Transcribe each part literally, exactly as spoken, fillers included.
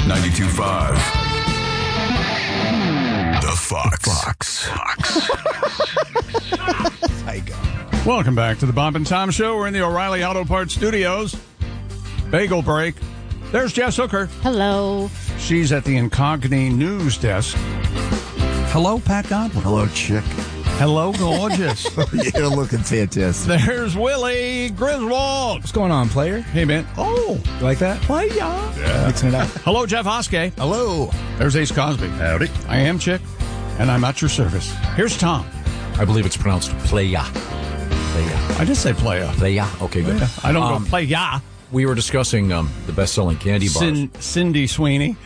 ninety-two point five. The Fox. Fox. Fox. Welcome back to the Bob and Tom Show. We're in the O'Reilly Auto Parts Studios. Bagel break. There's Jess Hooker. Hello. She's at the Incogni News Desk. Hello, Pat Godwin. Hello, chick. Hello, gorgeous. You're looking fantastic. There's Willie Griswold. What's going on, player? Hey, man. Oh. You like that? Playa. Yeah. Mixing it up. Hello, Jeff Hoskey. Hello. There's Ace Cosby. Howdy. I am Chick, and I'm at your service. Here's Tom. I believe it's pronounced playa. Playa. I did say playa. Playa. Okay, good. Playa. I don't Um, go playa. We were discussing um, the best-selling candy bars. Cin- Cindy Sweeney.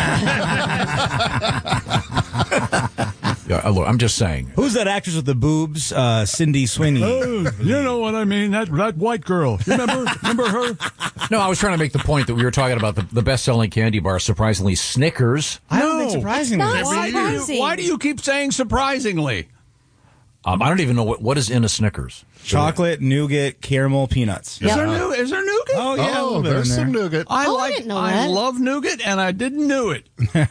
Yeah, look, I'm just saying. Who's that actress with the boobs? Uh, Cindy Sweeney. Oh, you know what I mean? That that white girl. You remember? Remember her? No, I was trying to make the point that we were talking about the, the best-selling candy bar, surprisingly, Snickers. I don't No. think surprisingly. It's not Why do, you, surprising. why do you keep saying surprisingly? Um, I don't even know what, what is in a Snickers. Chocolate, nougat, caramel, peanuts. Is Yeah. there new? Is there nougat? Oh, yeah. a Oh, little bit there's in there. some nougat. I Oh, I like. didn't know I that. love nougat, and I didn't know it. What?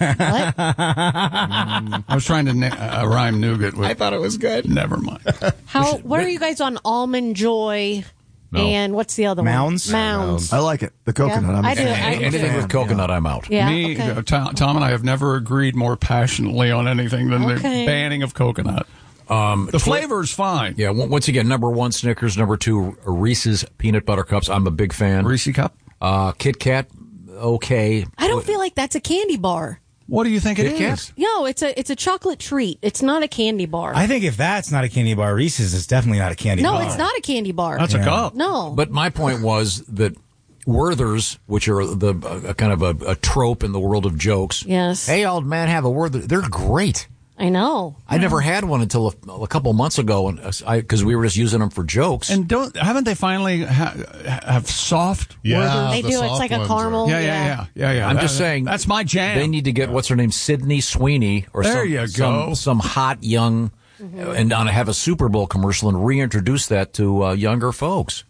I was trying to na- uh, rhyme nougat with. I thought it was good. Never mind. How? What are you guys on? Almond Joy, No. and what's the other Mounds? one? Mounds. I like it. The coconut. Yeah, I'm a I do. fan. I do. Anything too. with coconut, I'm out. Yeah. Me, okay. uh, Tom, Tom, and I have never agreed more passionately on anything than Okay. the banning of coconut. Um, The flavor's fine. Yeah, on- once again, number one, Snickers. Number two, Reese's Peanut Butter Cups. I'm a big fan. Reese cup. Uh, Kit Kat, okay. I don't feel like that's a candy bar. What do you think it Kit Kat? is? No, it's a it's a chocolate treat. It's not a candy bar. I think if that's not a candy bar, Reese's is definitely not a candy no, bar. it's not a candy bar. That's a cup. No. But my point was that Werther's, which are the uh, kind of a, a trope in the world of jokes. Yes. Hey, old man, have a Werther. They're great. I know. I never had one until a, a couple months ago, and because we were just using them for jokes. And don't haven't they finally ha- have soft? Yeah. Werther's? They the do. It's soft like a ones caramel. Yeah, yeah, yeah, yeah, yeah. I'm That- just saying that's my jam. They need to get what's her name, Sydney Sweeney, or There some, you some go. some hot young, and uh, have a Super Bowl commercial and reintroduce that to uh, younger folks.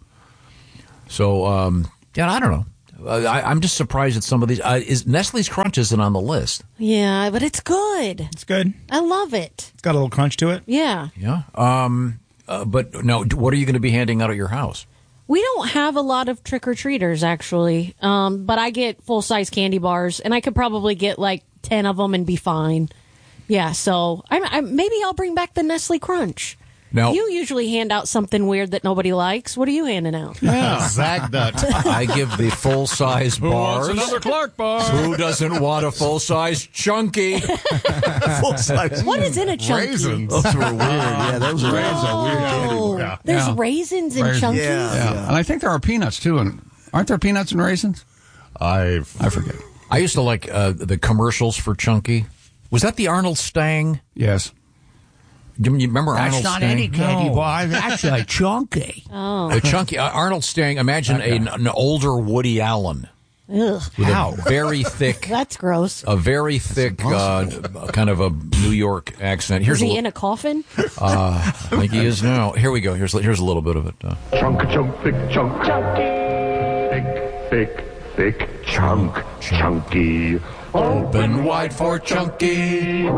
So, um, yeah, I don't know. Uh, I, I'm just surprised at some of these. Uh, is Nestle's Crunch isn't on the list? Yeah, but it's good. It's good. I love it. It's got a little crunch to it. Yeah. Yeah. Um. Uh, but no, what are you going to be handing out at your house? We don't have a lot of trick or treaters actually, um, but I get full size candy bars, and I could probably get like ten of them and be fine. Yeah, so I, I maybe I'll bring back the Nestle Crunch. Now, You usually hand out something weird that nobody likes. What are you handing out? Yeah. Zag nut. I give the full size Who wants bars. another Clark bar? Who doesn't want a full size chunky? Full size. What is in a chunky? Raisins. Those were weird. Yeah, those are raisins. Oh, Weird candy bar. there's Yeah. raisins in Raisins. chunky. Yeah. Yeah. and I think there are peanuts too. And aren't there peanuts and raisins? I've. I forget. I used to like uh, the commercials for Chunky. Was that the Arnold Stang? Yes. You you remember Arnold Stang? candy bar. That's actually chunky. Oh, Uh, Chunky, uh, Arnold Stang. Imagine a, an older Woody Allen ugh. with a very thick, That's gross. a very thick, uh, kind of a New York accent. Here's Is a he li- in a coffin? uh, I think he is now. Here we go. Here's here's a little bit of it. Uh, Chunk, chunk, big chunk. Chunky. Big, big, big chunk. Chunky. Open wide for Chunky.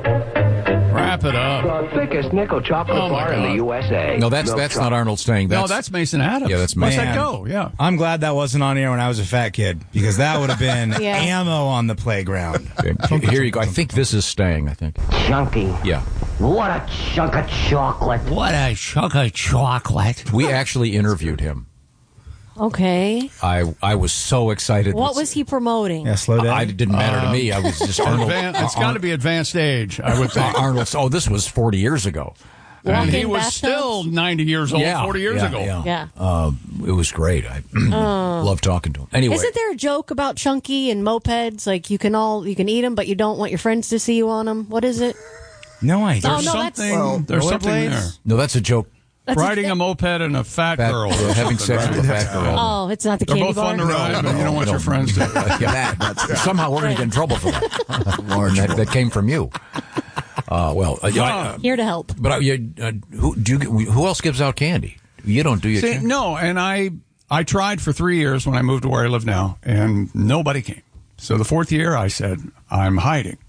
Wrap it up. The thickest nickel chocolate Oh, my bar in the God. U S A. No, that's Milk that's chocolate. not Arnold Stang. That's, no, that's Mason Adams. Yeah, that's Must Mason. that go? Yeah. I'm glad that wasn't on air when I was a fat kid because that would have been Yeah. ammo on the playground. Okay, Here you go. I think this is Stang. I think. Chunky. Yeah. What a chunk of chocolate. What a chunk of chocolate. We actually interviewed him. Okay. I I was so excited. What that- was he promoting? Yeah, slow down. I, it didn't matter to me. I was just Arnold. Advan- it's got to be advanced age, I would Uh, think. Arnold. Oh, this was forty years ago. And he Walk-in was bathtubs? still ninety years old Yeah, forty years yeah, ago. yeah. Yeah. Uh, it was great. I love talking to him. Anyway, Isn't there a joke about chunky and mopeds? Like you can all you can eat them, but you don't want your friends to see you on them. What is it? no idea. Oh, There's no, that's- something, Well, there's something rollerblades? there. no, that's a joke. That's Riding a, a moped and a fat, Fat, girl. uh, or having something, sex right? with a fat girl. Oh, it's not the They're candy both bar. fun to ride, but you don't want your friends to. Yeah, that, somehow we're going to get in trouble for that. Lauren, that, that came from you. Uh, well, uh, yeah, I- Here to help. but uh, you, uh, who do you, who else gives out candy? You don't, do you? See, Chen? no, and I I tried for three years when I moved to where I live now, and nobody came. So the fourth year, I said, I'm hiding.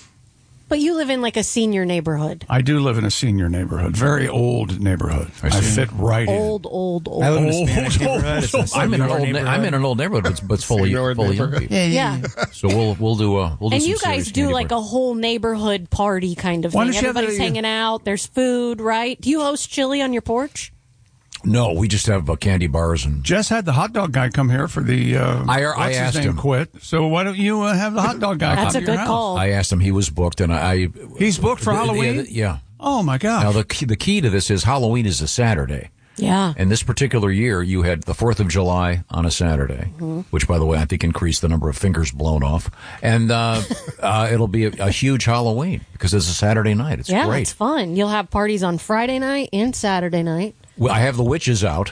But you live in like a senior neighborhood. I do live in a senior neighborhood, very old neighborhood. I, I fit right old, in. Old, old, I live in a Old, Spanish old, neighborhood. It's a old. I'm in an senior old. neighborhood. I'm in an old neighborhood, but it's, but it's full of Senior full of young neighborhood. people. Yeah. So we'll we'll do a we'll do And some you guys serious do candy like bar. a whole neighborhood party kind of Why thing. don't you have Everybody's the- hanging out. There's food, right? Do you host chili on your porch? No, we just have uh, candy bars and. Jess had the hot dog guy come here for the. Uh, I- I what's his asked name him. Quit. So why don't you uh, have the hot dog guy? That's come a to your good house? call. I asked him. He was booked, and I. He's booked for the- Halloween? Yeah. yeah. Oh my gosh! Now the key, the key to this is Halloween is a Saturday. Yeah. And this particular year, you had the fourth of July on a Saturday, Mm-hmm. which, by the way, I think increased the number of fingers blown off. And uh, uh, it'll be a, a huge Halloween because it's a Saturday night. It's yeah, great. it's fun. You'll have parties on Friday night and Saturday night. Well, I have the witches out.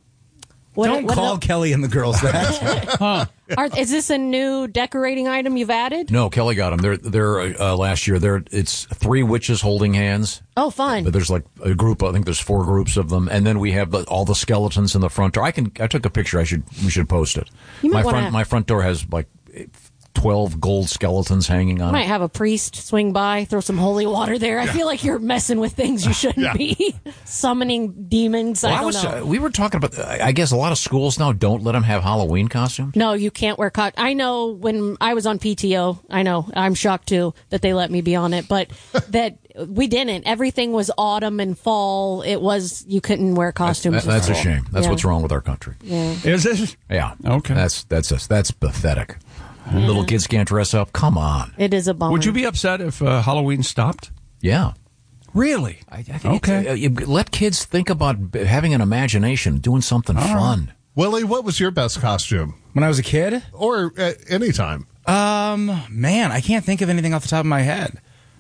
What, Don't what call el- Kelly and the girls that. Are, is this a new decorating item you've added? No, Kelly got them. They're they're uh, last year. They're it's three witches holding hands. Oh, fun. But there's like a group. I think there's four groups of them, and then we have the, all the skeletons in the front door. I can. I took a picture. I should. We should post it. You might my wanna- front. My front door has like twelve gold skeletons hanging on Might it. have a priest swing by, throw some holy water there. I feel like you're messing with things you shouldn't be. Summoning demons. Well, I I don't was. know. Uh, we were talking about. Uh, I guess a lot of schools now don't let them have Halloween costumes. No, you can't wear cotton. I know when I was on P T O, I know, I'm shocked too that they let me be on it, but that we didn't. Everything was autumn and fall. It was, you couldn't wear costumes. That- that's to a school. shame. That's Yeah. what's wrong with our country. Yeah. Is it? Yeah. Okay. That's that's us. That's pathetic. Little kids can't dress up. Come on. It is a bummer. Would you be upset if uh, Halloween stopped? Yeah. Really? I, I think Okay. it's, uh, you let kids think about b- having an imagination, doing something fun. Willie, what was your best costume? When I was a kid, Or at any time? um, man, I can't think of anything off the top of my head.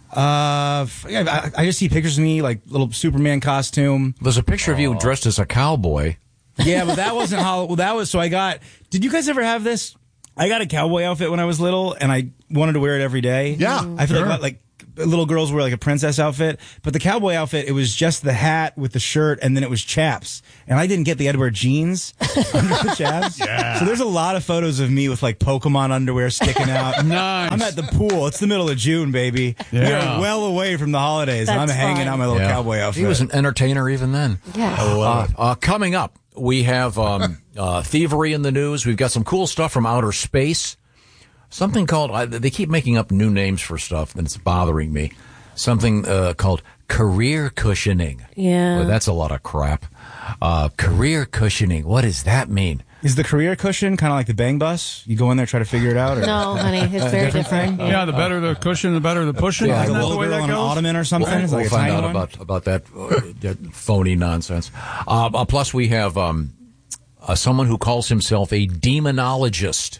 Uh, f- yeah, I, I just see pictures of me like little Superman costume. There's a picture of you dressed as a cowboy. Yeah, but that wasn't how. Well, that was so. I got. Did you guys ever have this? I got a cowboy outfit when I was little, and I wanted to wear it every day. Yeah, I feel sure. like like little girls wear like a princess outfit, but the cowboy outfit, it was just the hat with the shirt, and then it was chaps, and I didn't get the I'd wear jeans under the chaps. Yeah. So there's a lot of photos of me with like Pokemon underwear sticking out. Nice. I'm at the pool. It's the middle of June, baby. We Yeah. are well away from the holidays, and I'm That's hanging fine. out my little Yeah. cowboy outfit. He was an entertainer even then. Yeah. Uh, uh, coming up, we have um, uh, thievery in the news. We've got some cool stuff from outer space. Something called, uh, they keep making up new names for stuff, and it's bothering me. Something uh, called career cushioning. Yeah. Well, that's a lot of crap. Uh, career cushioning. What does that mean? Is the career cushion kind of like the bang bus? You go in there, try to figure it out? Or? No, honey, it's very different. Yeah, the better the cushion, the better the pushing. Yeah, Isn't Like a that the little way girl that on an goes? ottoman or something? We'll, It's like we'll a find tiny out one? about about that, uh, that phony nonsense. Uh, uh, plus, we have um, uh, someone who calls himself a demonologist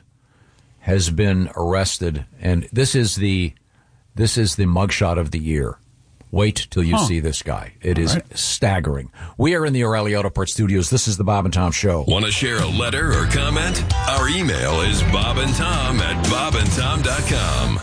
has been arrested, and this is the this is the mugshot of the year. Wait till you Huh. see this guy. It is right. staggering. We are in the O'Reilly Auto Parts Studios. This is the Bob and Tom Show. Want to share a letter or comment? Our email is bobandtom at bobandtom dot com.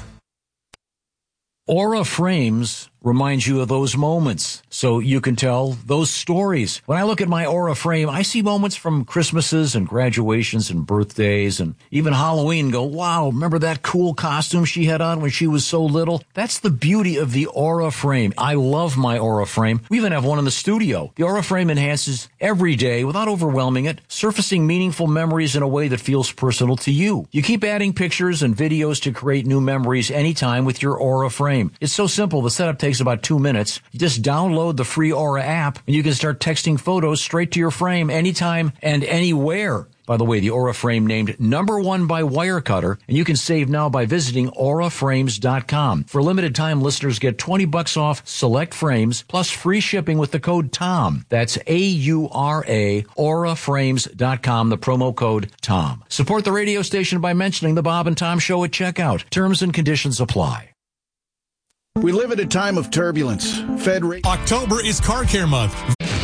Aura frames remind you of those moments, so you can tell those stories. When I look at my Aura frame, I see moments from Christmases and graduations and birthdays and even Halloween and go, wow, remember that cool costume she had on when she was so little? That's the beauty of the Aura frame. I love my Aura frame. We even have one in the studio. The Aura frame enhances every day without overwhelming it, surfacing meaningful memories in a way that feels personal to you. You keep adding pictures and videos to create new memories anytime with your Aura frame. It's so simple. The setup takes about two minutes. You just download the free Aura app and you can start texting photos straight to your frame anytime and anywhere. By the way, the Aura frame named number one by Wirecutter, and you can save now by visiting aura frames dot com. For limited time, listeners get twenty bucks off select frames plus free shipping with the code TOM. That's A U R A, aura frames dot com, the promo code TOM. Support the radio station by mentioning the Bob and Tom Show at checkout. Terms and conditions apply. We live at a time of turbulence. Fed rate. October is Car Care Month.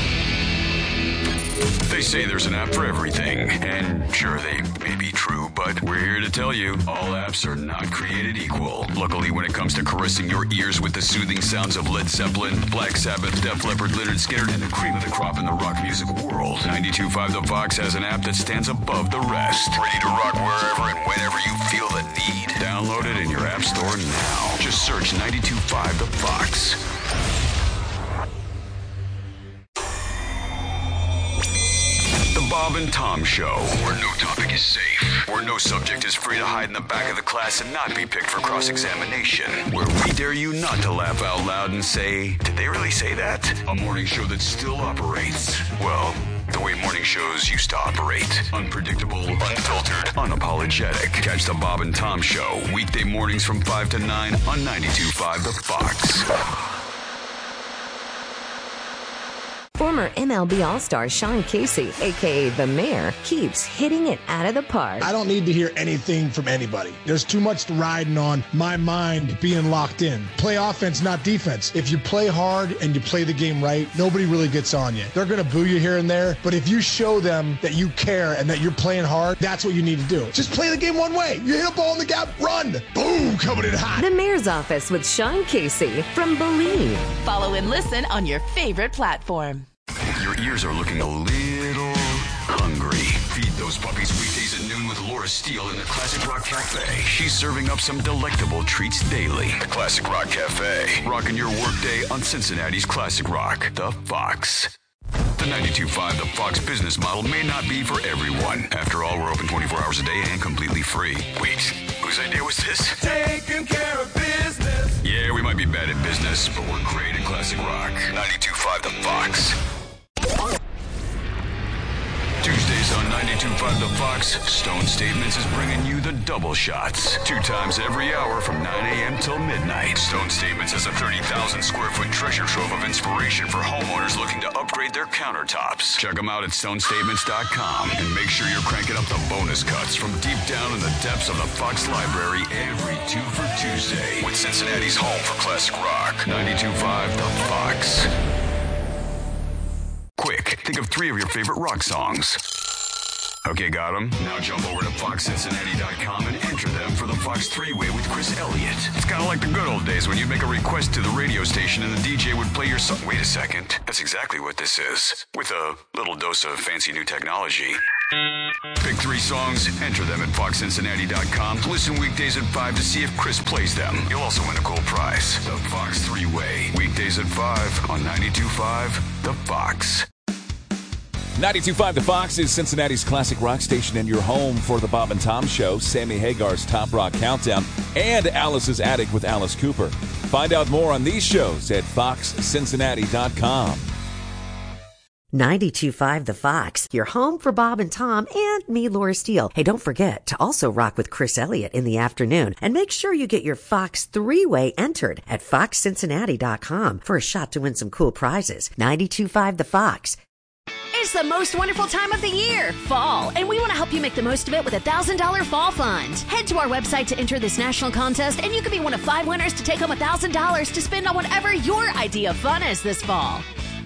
They say there's an app for everything, and sure, they may be true, but we're here to tell you all apps are not created equal. Luckily, when it comes to caressing your ears with the soothing sounds of Led Zeppelin, Black Sabbath, Def Leppard, Lynyrd Skynyrd, and the cream of the crop in the rock music world, ninety-two point five The Fox has an app that stands above the rest. Ready to rock wherever and whenever you feel the need. store now. Just search ninety-two point five The Fox. The Bob and Tom Show, where no topic is safe, where no subject is free to hide in the back of the class and not be picked for cross-examination, where we dare you not to laugh out loud and say, did they really say that? A morning show that still operates, well, the way morning shows used to operate. Unpredictable, unfiltered, unapologetic. Catch the Bob and Tom Show, weekday mornings from five to nine on ninety-two point five The Fox. Former M L B All-Star Sean Casey, a k a. The Mayor, keeps hitting it out of the park. I don't need to hear anything from anybody. There's too much riding on my mind being locked in. Play offense, not defense. If you play hard and you play the game right, nobody really gets on you. They're going to boo you here and there, but if you show them that you care and that you're playing hard, that's what you need to do. Just play the game one way. You hit a ball in the gap, run. Boom, coming in hot. The Mayor's Office with Sean Casey from Believe. Follow and listen on your favorite platform. Your ears are looking a little hungry. Feed those puppies weekdays at noon with Laura Steele in the Classic Rock Cafe. She's serving up some delectable treats daily. The Classic Rock Cafe. Rocking your workday on Cincinnati's Classic Rock. The Fox. The ninety-two point five The Fox business model may not be for everyone. After all, we're open twenty-four hours a day and completely free. Wait, whose idea was this? Taking care of business. Yeah, we might be bad at business, but we're great at Classic Rock. ninety-two point five The Fox. Tuesdays on ninety-two point five The Fox, Stone Statements is bringing you the double shots. Two times every hour from nine a.m. till midnight. Stone Statements is a thirty thousand square foot treasure trove of inspiration for homeowners looking to upgrade their countertops. Check them out at stone statements dot com and make sure you're cranking up the bonus cuts from deep down in the depths of the Fox library every two for Tuesday with Cincinnati's home for classic rock. ninety-two point five The Fox. Quick, think of three of your favorite rock songs. Okay, got them? Now jump over to fox cincinnati dot com and enter them for the Fox three-way with Chris Elliott. It's kind of like the good old days when you'd make a request to the radio station and the D J would play your song. Wait a second. That's exactly what this is. With a little dose of fancy new technology. Pick three songs, enter them at fox cincinnati dot com. Listen weekdays at five to see if Chris plays them. You'll also win a cool prize. The Fox three-way. Weekdays at five on ninety-two point five The Fox. ninety-two point five The Fox is Cincinnati's classic rock station and your home for the Bob and Tom Show, Sammy Hagar's Top Rock Countdown, and Alice's Attic with Alice Cooper. Find out more on these shows at fox cincinnati dot com. ninety-two point five The Fox, your home for Bob and Tom and me, Laura Steele. Hey, don't forget to also rock with Chris Elliott in the afternoon and make sure you get your Fox three-way entered at fox cincinnati dot com for a shot to win some cool prizes. ninety-two point five The Fox. It's the most wonderful time of the year, fall, and we want to help you make the most of it with a one thousand dollars Fall Fund. Head to our website to enter this national contest, and you could be one of five winners to take home one thousand dollars to spend on whatever your idea of fun is this fall.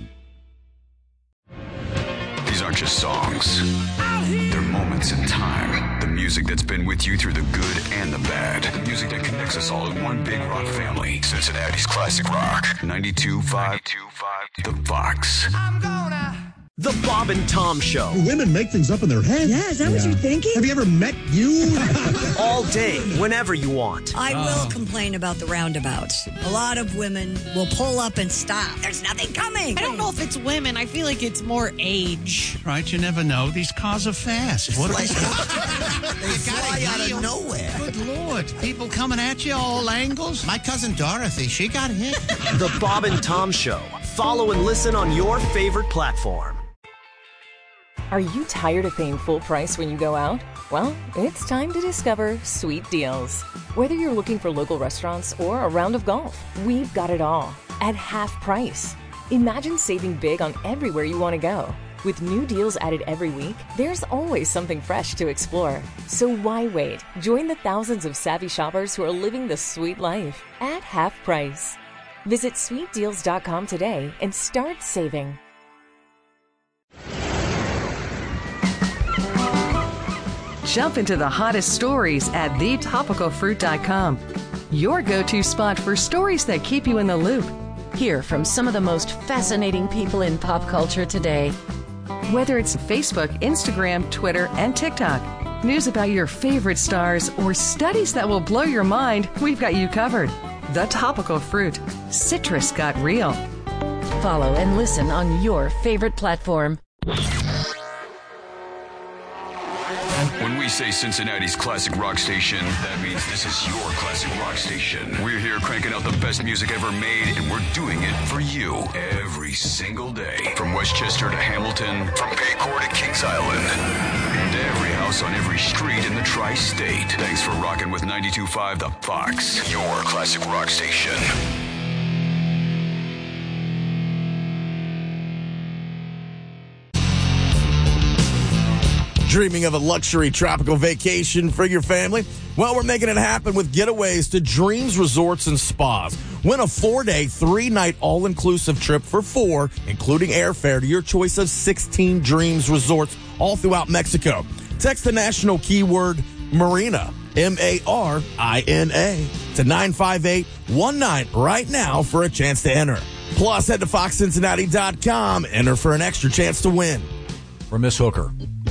These aren't just songs. They're moments in time. The music that's been with you through the good and the bad. The music that connects us all in one big rock family. Cincinnati's Classic Rock. ninety-two point five The Fox. I'm gonna... The Bob and Tom Show. Women make things up in their head. Yeah, is that yeah. what you're thinking? Have you ever met you? All day, whenever you want. I will oh. complain about the roundabouts. A lot of women will pull up and stop. There's nothing coming. I don't know if it's women. I feel like it's more age. Right, you never know. These cars are fast. What they fly out of nowhere. Good Lord. People coming at you all angles. My cousin Dorothy, she got hit. The Bob and Tom Show. Follow and listen on your favorite platform. Are you tired of paying full price when you go out? Well, it's time to discover Sweet Deals. Whether you're looking for local restaurants or a round of golf, we've got it all at half price. Imagine saving big on everywhere you want to go. With new deals added every week, there's always something fresh to explore. So why wait? Join the thousands of savvy shoppers who are living the sweet life at half price. Visit sweet deals dot com today and start saving. Jump into the hottest stories at the topical fruit dot com. Your go-to spot for stories that keep you in the loop. Hear from some of the most fascinating people in pop culture today. Whether it's Facebook, Instagram, Twitter, and TikTok, news about your favorite stars, or studies that will blow your mind, we've got you covered. The Topical Fruit. Citrus got real. Follow and listen on your favorite platform. When we say Cincinnati's classic rock station, that means this is your classic rock station. We're here cranking out the best music ever made, and we're doing it for you every single day. From Westchester to Hamilton, from Paycor to Kings Island, and every house on every street in the tri-state. Thanks for rocking with ninety-two point five The Fox, your classic rock station. Dreaming of a luxury tropical vacation for your family? Well, we're making it happen with getaways to Dreams Resorts and Spas. Win a four-day, three-night all-inclusive trip for four, including airfare to your choice of sixteen Dreams Resorts all throughout Mexico. Text the national keyword Marina, M A R I N A, to nine five eight one nine right now for a chance to enter. Plus, head to fox cincinnati dot com, enter for an extra chance to win. For Miss Hooker.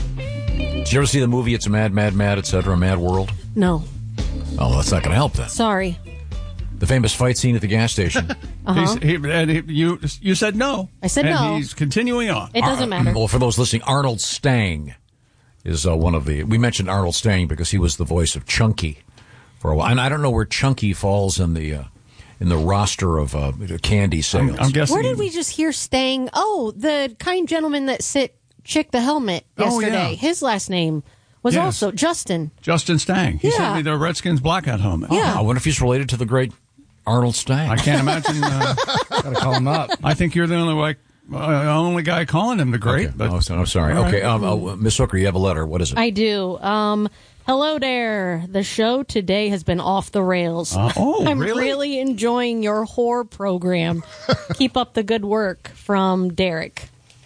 Did you ever see the movie It's a Mad, Mad, Mad, et cetera, Mad World? No. Oh, that's not going to help then. Sorry. The famous fight scene at the gas station. Uh-huh. He's, he, and he, you, you said no. I said and no. he's continuing on. It doesn't Ar- matter. Well, for those listening, Arnold Stang is uh, one of the... We mentioned Arnold Stang because he was the voice of Chunky for a while. And I don't know where Chunky falls in the... Uh, in the roster of uh, candy sales. I'm, I'm guessing. Where did we just hear Stang? Oh, the kind gentleman that sit Chick the Helmet yesterday. Oh, yeah. His last name was Yes. also Justin. Justin Stang. He Yeah. sent me the Redskins blackout helmet. Yeah. I wonder if he's related to the great Arnold Stang. I can't imagine. Uh, Gotta call him up. I think you're the only like, uh, only guy calling him the great. Okay. But Oh, so- I'm sorry. All right. Okay, um, uh, Miss Hooker, you have a letter. What is it? I do. Um, hello there. The show today has been off the rails. Uh, oh, I'm really? really enjoying your horror program. Keep up the good work, from Derek.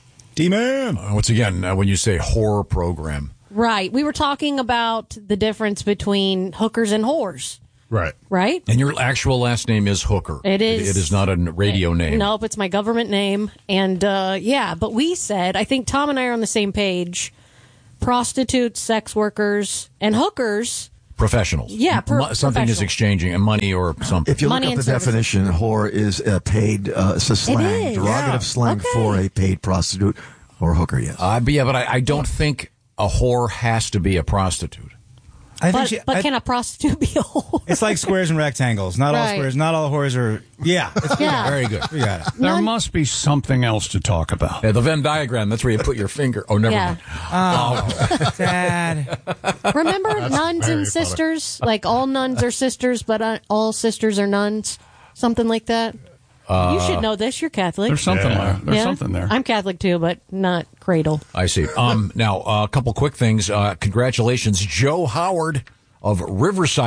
D-Man. Uh, once again, uh, when you say horror program, Right. We were talking about the difference between hookers and whores, Right. right? and your actual last name is Hooker. It is. It is not a radio name. Nope, it's my government name. And uh, yeah, but we said, I think Tom and I are on the same page. Prostitutes, sex workers, and hookers. Professionals. Yeah, per- Mo- something is professional. exchanging uh, money or something. If you Money look up and the services. definition, whore is a paid, uh, it's a slang, is. derogative Yeah. slang Okay. for a paid prostitute or hooker, yes. Uh, but yeah, but I, I don't think a whore has to be a prostitute. I think But, she, but I- can a prostitute be a whore? it's like squares and rectangles. Not all Right. squares, not all whores are. Yeah. It's, Yeah. Very good. We got it. there None- must be something else to talk about. Yeah, the Venn diagram, that's where you put your finger. Oh, never Yeah. mind. Oh, Dad. Remember That's nuns very and funny. sisters? Like all nuns are sisters, but uh, all sisters are nuns? Something like that? you should know this. You're Catholic. There's something Yeah. there. There's Yeah? something there. I'm Catholic too, but not cradle. I see. Um, now, uh, a couple quick things. Uh, congratulations, Joe Howard of Riverside.